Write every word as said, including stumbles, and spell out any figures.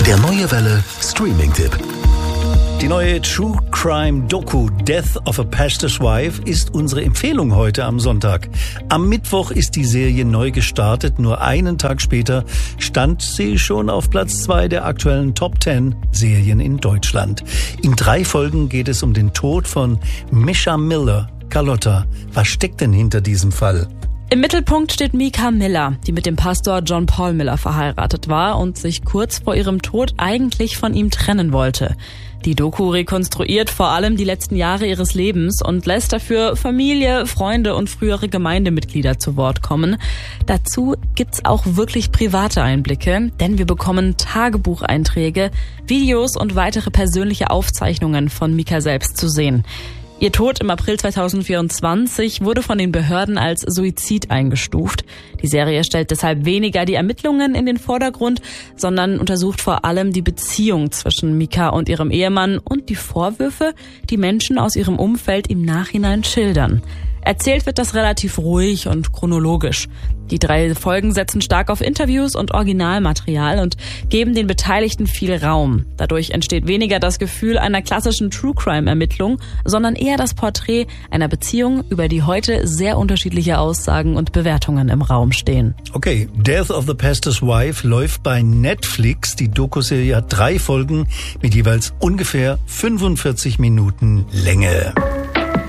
Der Neue Welle Streaming-Tipp. Die neue True Crime Doku Death of a Pastor's Wife ist unsere Empfehlung heute am Sonntag. Am Mittwoch ist die Serie neu gestartet. Nur einen Tag später stand sie schon auf Platz zwei der aktuellen Top zehn Serien in Deutschland. In drei Folgen geht es um den Tod von Misha Miller. Carlotta, was steckt denn hinter diesem Fall? Im Mittelpunkt steht Mika Miller, die mit dem Pastor John Paul Miller verheiratet war und sich kurz vor ihrem Tod eigentlich von ihm trennen wollte. Die Doku rekonstruiert vor allem die letzten Jahre ihres Lebens und lässt dafür Familie, Freunde und frühere Gemeindemitglieder zu Wort kommen. Dazu gibt's auch wirklich private Einblicke, denn wir bekommen Tagebucheinträge, Videos und weitere persönliche Aufzeichnungen von Mika selbst zu sehen. Ihr Tod im April zweitausendvierundzwanzig wurde von den Behörden als Suizid eingestuft. Die Serie stellt deshalb weniger die Ermittlungen in den Vordergrund, sondern untersucht vor allem die Beziehung zwischen Mika und ihrem Ehemann und die Vorwürfe, die Menschen aus ihrem Umfeld im Nachhinein schildern. Erzählt wird das relativ ruhig und chronologisch. Die drei Folgen setzen stark auf Interviews und Originalmaterial und geben den Beteiligten viel Raum. Dadurch entsteht weniger das Gefühl einer klassischen True-Crime-Ermittlung, sondern eher das Porträt einer Beziehung, über die heute sehr unterschiedliche Aussagen und Bewertungen im Raum stehen. Okay, Death of the Pastor's Wife läuft bei Netflix. Die Dokuserie hat drei Folgen mit jeweils ungefähr fünfundvierzig Minuten Länge.